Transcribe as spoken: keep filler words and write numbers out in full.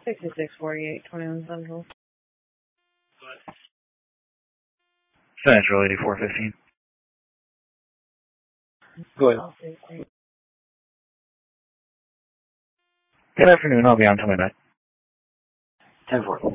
sixty-six forty-eight, twenty-one Central. Central eighty-four fifteen. Go ahead. Good afternoon. I'll be on till midnight. ten four.